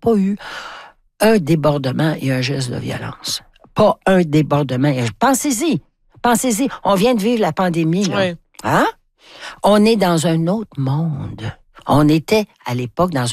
pas eu un débordement et un geste de violence. Pas un débordement. Pensez-y. On vient de vivre la pandémie, là. Oui. Hein? On est dans un autre monde. On était, à l'époque, dans